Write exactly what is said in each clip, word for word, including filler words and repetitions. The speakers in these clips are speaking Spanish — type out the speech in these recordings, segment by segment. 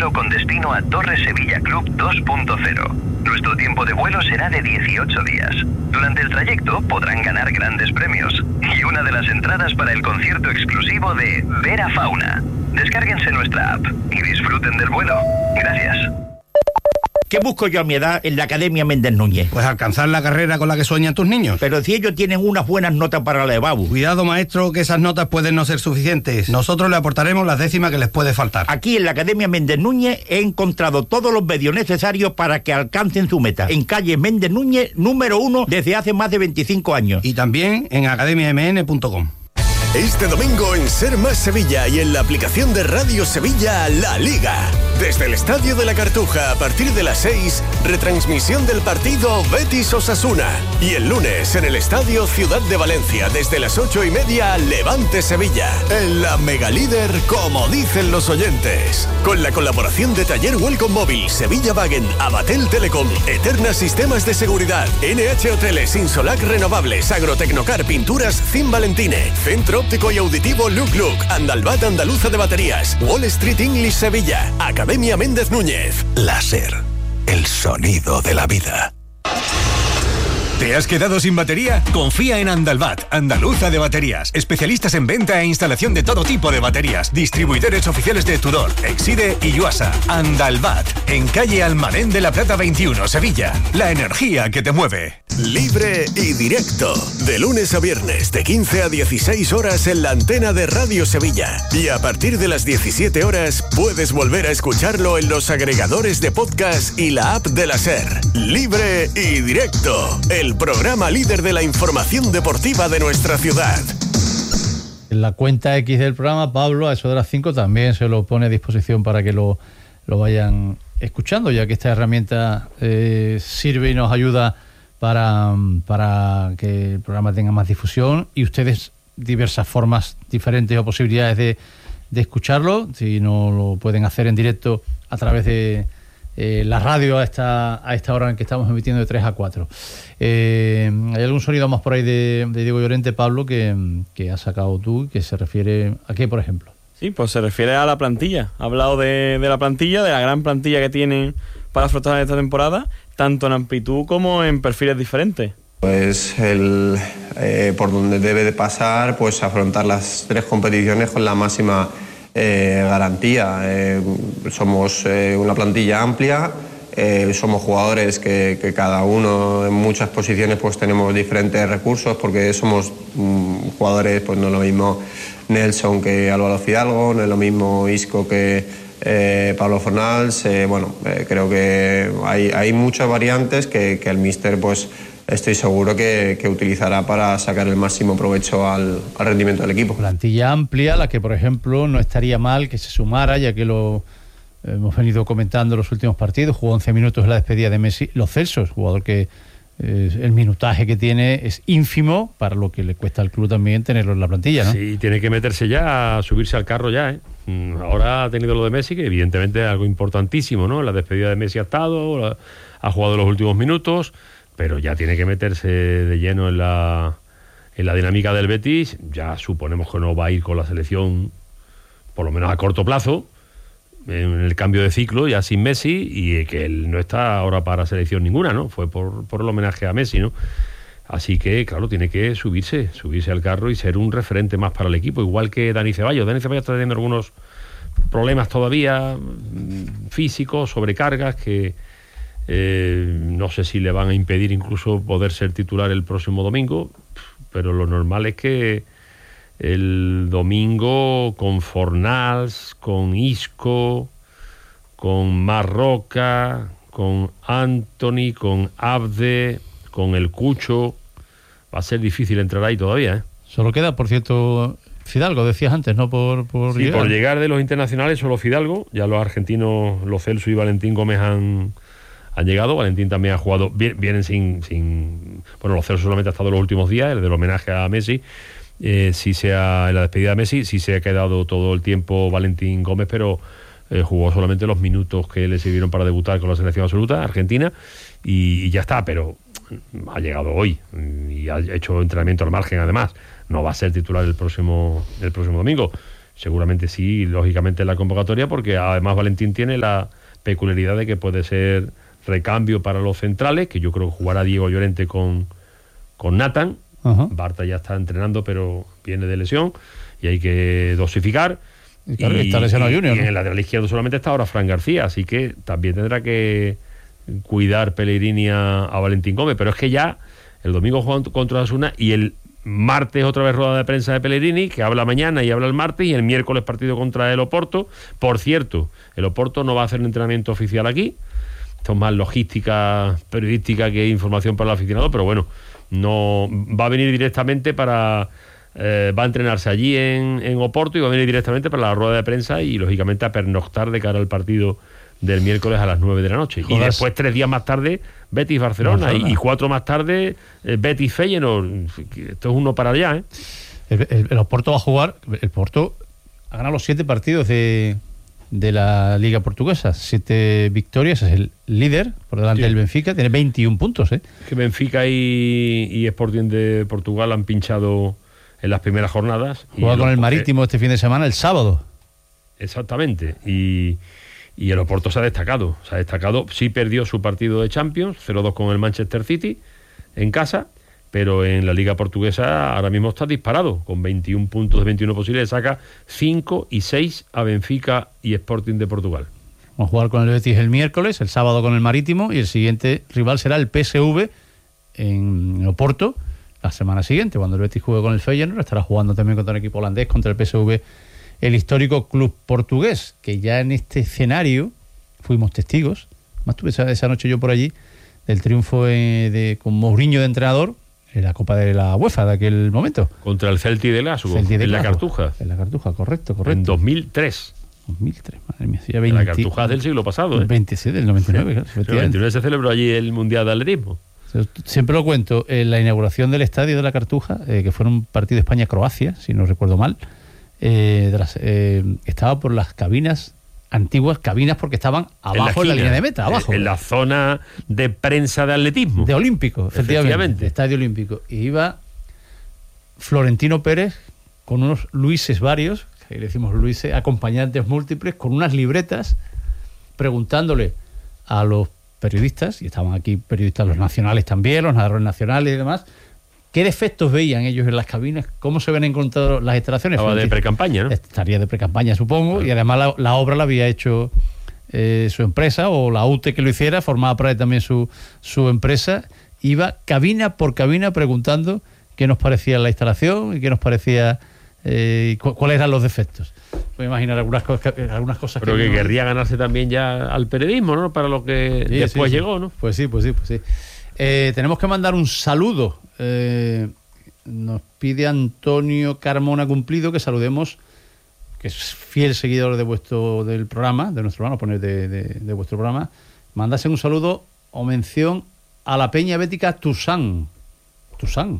vuelo con destino a Torre Sevilla Club dos punto cero. Nuestro tiempo de vuelo será de dieciocho días. Durante el trayecto podrán ganar grandes premios y una de las entradas para el concierto exclusivo de Vera Fauna. Descárguense nuestra app y disfruten del vuelo. Gracias. ¿Qué busco yo a mi edad en la Academia Méndez Núñez? Pues alcanzar la carrera con la que sueñan tus niños. Pero si ellos tienen unas buenas notas para la EBAU. Cuidado, maestro, que esas notas pueden no ser suficientes. Nosotros le aportaremos las décimas que les puede faltar. Aquí en la Academia Méndez Núñez he encontrado todos los medios necesarios para que alcancen su meta. En calle Méndez Núñez, número uno, desde hace más de veinticinco años. Y también en academia m n punto com. Este domingo en Ser Más Sevilla y en la aplicación de Radio Sevilla, La Liga. Desde el Estadio de la Cartuja a partir de las seis, retransmisión del partido Betis-Osasuna. Y el lunes en el Estadio Ciudad de Valencia desde las ocho y media, Levante-Sevilla. En la Megalíder, como dicen los oyentes. Con la colaboración de Taller Welcome Móvil, Sevilla Wagen, Abatel Telecom, Eterna Sistemas de Seguridad, N H Hoteles, Insolac Renovables, Agrotecnocar, Pinturas Cim Valentine, Centro Óptico y Auditivo Look Look, Andalbat Andaluza de Baterías, Wall Street English Sevilla, Academia Méndez Núñez. Láser, el sonido de la vida. ¿Te has quedado sin batería? Confía en Andalbat, Andaluza de Baterías. Especialistas en venta e instalación de todo tipo de baterías. Distribuidores oficiales de Tudor, Exide y Yuasa. Andalbat, en calle Almadén de la Plata veintiuno, Sevilla. La energía que te mueve. Libre y directo. De lunes a viernes, de quince a dieciséis horas en la antena de Radio Sevilla. Y a partir de las diecisiete horas, puedes volver a escucharlo en los agregadores de podcast y la app de la SER. Libre y directo. El programa líder de la información deportiva de nuestra ciudad. En la cuenta X del programa, Pablo, a eso de las cinco también se lo pone a disposición para que lo, lo vayan escuchando, ya que esta herramienta eh, sirve y nos ayuda para, para que el programa tenga más difusión y ustedes diversas formas diferentes o posibilidades de, de escucharlo. Si no lo pueden hacer en directo a través de Eh, la radio a esta, a esta hora en que estamos emitiendo de tres a cuatro. Eh, ¿Hay algún sonido más por ahí de, de Diego Llorente, Pablo, que, que has sacado tú, que se refiere a qué, por ejemplo? Sí, pues se refiere a la plantilla. Ha hablado de, de la plantilla, de la gran plantilla que tienen para afrontar esta temporada, tanto en amplitud como en perfiles diferentes. Pues el, eh, por donde debe de pasar, pues afrontar las tres competiciones con la máxima Eh, garantía. Eh, somos eh, una plantilla amplia, eh, somos jugadores que, que cada uno en muchas posiciones pues tenemos diferentes recursos, porque somos mm, jugadores, pues no es lo mismo Nelson que Álvaro Fidalgo, no es lo mismo Isco que eh, Pablo Fornals. Eh, bueno, eh, creo que hay, hay muchas variantes que, que el míster pues estoy seguro que, que utilizará para sacar el máximo provecho al, al rendimiento del equipo. Plantilla amplia, la que por ejemplo no estaría mal que se sumara, ya que lo hemos venido comentando en los últimos partidos. Jugó once minutos en la despedida de Messi. Los Celsos, jugador que eh, el minutaje que tiene es ínfimo para lo que le cuesta al club también tenerlo en la plantilla, ¿no? Sí, tiene que meterse ya, a subirse al carro ya, ¿eh? Ahora ha tenido lo de Messi, que evidentemente es algo importantísimo, ¿no? La despedida de Messi ha estado, la, ha jugado los últimos minutos, pero ya tiene que meterse de lleno en la, en la dinámica del Betis. Ya suponemos que no va a ir con la selección, por lo menos a corto plazo, en el cambio de ciclo, ya sin Messi, y que él no está ahora para selección ninguna, ¿no? Fue por, por el homenaje a Messi, ¿no? Así que, claro, tiene que subirse, subirse al carro y ser un referente más para el equipo, igual que Dani Ceballos. Dani Ceballos está teniendo algunos problemas todavía físicos, sobrecargas, que Eh, no sé si le van a impedir incluso poder ser titular el próximo domingo, pero lo normal es que el domingo con Fornals, con Isco, con Marroca, con Anthony, con Abde, con el Cucho, va a ser difícil entrar ahí todavía, ¿eh? Solo queda, por cierto, Fidalgo, decías antes, ¿no? Por, por sí, llegar. por llegar de los internacionales solo Fidalgo. Ya los argentinos, los Celso y Valentín Gómez han han llegado. Valentín también ha jugado, vienen sin, sin bueno, los Celso solamente ha estado los últimos días, el del homenaje a Messi, eh, sí se ha, en la despedida de Messi, sí se ha quedado todo el tiempo Valentín Gómez, pero eh, jugó solamente los minutos que le sirvieron para debutar con la selección absoluta argentina, y, y ya está, pero ha llegado hoy y ha hecho entrenamiento al margen. Además no va a ser titular el próximo el próximo domingo. seguramente sí, lógicamente en la convocatoria, porque además Valentín tiene la peculiaridad de que puede ser recambio para los centrales, que yo creo que jugará Diego Llorente con, con Nathan. Uh-huh. Barta ya está entrenando, pero viene de lesión y hay que dosificar. Y, claro, y está lesionado y, Junior, y ¿no? en el lateral izquierdo solamente está ahora Fran García, así que también tendrá que cuidar Pellegrini a, a Valentín Gómez, pero es que ya el domingo juegan contra Osasuna y el martes otra vez rueda de prensa de Pellegrini, que habla mañana y habla el martes, y el miércoles partido contra el Oporto. Por cierto, el Oporto no va a hacer un entrenamiento oficial aquí, esto es más logística periodística que información para el aficionado, pero bueno, no va a venir directamente para eh, va a entrenarse allí en, en Oporto y va a venir directamente para la rueda de prensa y lógicamente a pernoctar de cara al partido del miércoles a las nueve de la noche. Jodas. Y después, tres días más tarde, Betis Barcelona, Barcelona. Y, y cuatro más tarde, eh, Betis Feyenoord. Esto es uno para allá, ¿eh? El, el, el Oporto va a jugar, el Porto ha ganado los siete partidos de, de la Liga Portuguesa, siete victorias, es el líder, por delante sí. del Benfica, tiene veintiún puntos, ¿eh? Que Benfica y, y Sporting de Portugal han pinchado en las primeras jornadas. Juega con el Marítimo este fin de semana, el sábado. Exactamente, y... Y el Oporto se ha destacado, se ha destacado, sí perdió su partido de Champions, cero dos con el Manchester City en casa, pero en la Liga Portuguesa ahora mismo está disparado, con veintiún puntos de veintiuno posibles, saca cinco y seis a Benfica y Sporting de Portugal. Vamos a jugar con el Betis el miércoles, el sábado con el Marítimo, y el siguiente rival será el P S V en Oporto, la semana siguiente, cuando el Betis juegue con el Feyenoord, estará jugando también contra un equipo holandés, contra el P S V, el histórico club portugués, que ya en este escenario fuimos testigos. Más tuve esa, esa noche yo por allí del triunfo eh, de, con Mourinho de entrenador en la Copa de la UEFA de aquel momento. Contra el Celtic de Glasgow, Celtic de en Glasgow, la Cartuja. En la Cartuja, correcto, correcto. En dos mil tres. dos mil tres, madre mía. Ya veinte, la Cartuja del siglo pasado, ¿eh? veintisiete, del noventa y nueve. Sí. En el noventa y nueve se celebró allí el Mundial de Atletismo. Siempre lo cuento, en la inauguración del estadio de la Cartuja, eh, que fue un partido España-Croacia, si no recuerdo mal, Eh, de las, eh, estaba por las cabinas antiguas, cabinas porque estaban abajo en la, en la línea de meta, abajo. En la zona de prensa de atletismo. De Olímpico, efectivamente. efectivamente. Estadio Olímpico. Y iba Florentino Pérez con unos Luises varios, que le decimos Luises, acompañantes múltiples, con unas libretas, preguntándole a los periodistas, y estaban aquí periodistas los nacionales también, los narradores nacionales y demás, ¿qué defectos veían ellos en las cabinas? ¿Cómo se habían encontrado las instalaciones? Estaba de precampaña, ¿no? Estaría de precampaña, supongo, claro. Y además la, la obra la había hecho eh, su empresa, o la U T E que lo hiciera, formaba parte también su, su empresa. Iba cabina por cabina preguntando qué nos parecía la instalación y qué nos parecía, eh, cu cuáles eran los defectos. Puedo imaginar algunas, co algunas cosas. Pero que, que no... querría ganarse también ya al periodismo, ¿no? Para lo que sí, después sí, sí. llegó, ¿no? Pues sí, pues sí, pues sí. Eh, tenemos que mandar un saludo. Eh, nos pide Antonio Carmona Cumplido que saludemos, que es fiel seguidor de vuestro del programa, de nuestro programa, poner de, de, de vuestro programa. Mandase un saludo o mención a la Peña Bética Tusán. Tusán.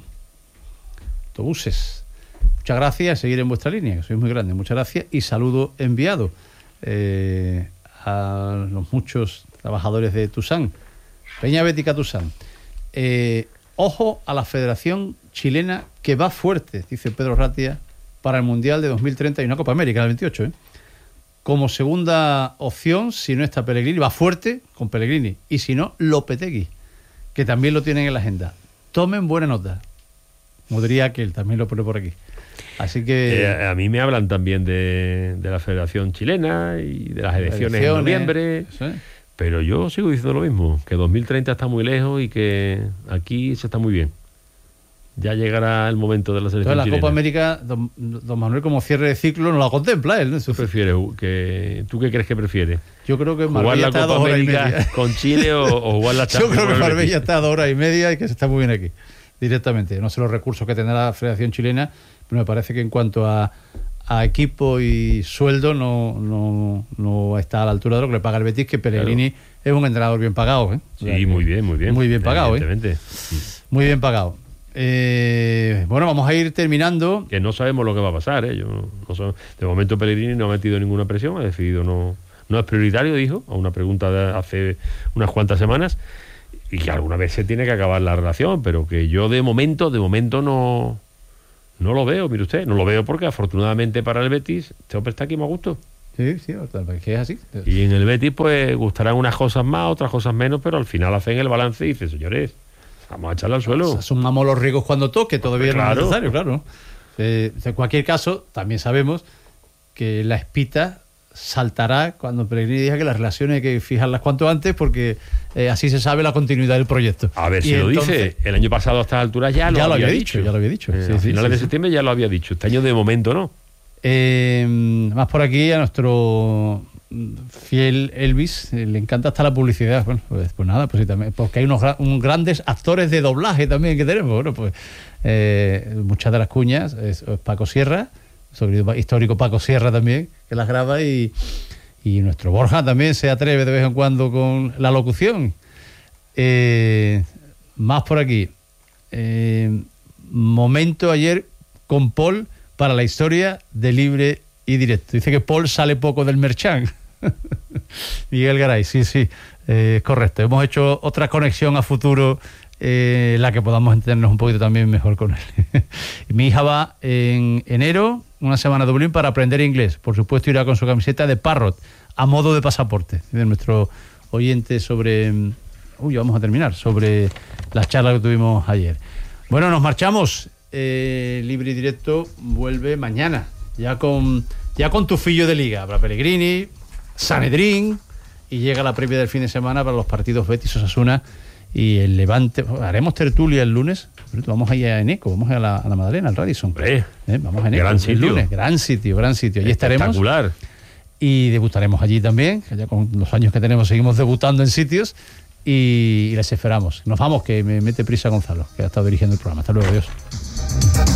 Autobuses. Muchas gracias, seguir en vuestra línea, que sois muy grandes. Muchas gracias y saludo enviado eh, a los muchos trabajadores de Tusán. Peña Bética Tusán. Eh, ojo a la Federación Chilena, que va fuerte, dice Pedro Ratia, para el Mundial de dos mil treinta y una Copa América del veintiocho. ¿eh? Como segunda opción, si no está Pellegrini, va fuerte con Pellegrini. Y si no, Lopetegui, que también lo tienen en la agenda. Tomen buena nota. Como diría aquel, también lo pone por aquí. Así que... Eh, a mí me hablan también de, de la Federación Chilena y de las elecciones, elecciones en noviembre. ¿Sí? Pero yo sigo diciendo lo mismo, que dos mil treinta está muy lejos y que aquí se está muy bien. Ya llegará el momento de la selección Entonces, la chilena. Copa América, don, don Manuel, como cierre de ciclo, no la contempla él, ¿no? ¿Tú prefieres, que, ¿Tú qué crees que prefieres? Yo creo que ¿Jugar la Copa América con Chile o, o jugar la Champions? Yo creo que Marbella está a dos horas y media y que se está muy bien aquí, directamente. No sé los recursos que tendrá la Federación Chilena, pero me parece que en cuanto a, a equipo y sueldo no, no, no está a la altura de lo que le paga el Betis, que Pellegrini claro. es un entrenador bien pagado. ¿eh? Sí, o sea, muy bien, muy bien. Muy bien pagado, ¿eh? Muy bien pagado. Eh, bueno, vamos a ir terminando. Que no sabemos lo que va a pasar, ¿eh? Yo no, no sé, de momento Pellegrini no ha metido ninguna presión, ha decidido no, no es prioritario, dijo, a una pregunta de hace unas cuantas semanas, y que alguna vez se tiene que acabar la relación, pero que yo de momento, de momento no, No lo veo, mire usted, no lo veo porque afortunadamente para el Betis, este hombre está aquí más a gusto. Sí, sí, que es así. Y en el Betis pues gustarán unas cosas más, otras cosas menos, pero al final hacen el balance y dicen, señores, vamos a echarle al suelo. Sumamos los riesgos cuando toque, todavía claro. no es necesario, claro. Eh, en cualquier caso, también sabemos que la espita saltará cuando Pellegrini diga que las relaciones hay que fijarlas cuanto antes porque eh, así se sabe la continuidad del proyecto. A ver, y si entonces, lo dice, el año pasado a estas alturas ya lo, ya lo había, había dicho. dicho. Ya lo había dicho. Eh, sí, a sí, finales sí, de sí. septiembre ya lo había dicho. Este año de momento no. Eh, más por aquí a nuestro fiel Elvis eh, le encanta hasta la publicidad. Bueno, pues, pues nada, pues sí, también, porque hay unos gra- un grandes actores de doblaje también que tenemos. Bueno, pues eh, muchas de las cuñas es, es Paco Sierra, sobre histórico Paco Sierra también, que las graba y, y nuestro Borja también se atreve de vez en cuando con la locución. Eh, más por aquí. Eh, momento ayer con Paul para la historia de Libre y Directo. Dice que Paul sale poco del Merchan. Miguel Garay, sí, sí, eh, es correcto. Hemos hecho otra conexión a futuro eh, la que podamos entendernos un poquito también mejor con él. Mi hija va en enero, una semana a Dublín para aprender inglés. Por supuesto irá con su camiseta de Parrot, a modo de pasaporte. De nuestro oyente sobre... Uy, vamos a terminar, sobre la charla que tuvimos ayer. Bueno, nos marchamos. Eh, Libre y Directo vuelve mañana, ya con, ya con tufillo de liga. Habrá Pellegrini, Sanedrín, y llega la previa del fin de semana para los partidos Betis, Osasuna y el Levante. Haremos tertulia el lunes. Vamos a ir a Eneco, vamos a la, a la Madalena, al Radisson. ¿Eh? Vamos a Eneco Gran el sitio. lunes. Gran sitio, gran sitio. Allí estaremos. Espectacular. Y debutaremos allí también, que ya con los años que tenemos seguimos debutando en sitios y, y les esperamos. Nos vamos, que me mete prisa Gonzalo, que ha estado dirigiendo el programa. Hasta luego, adiós.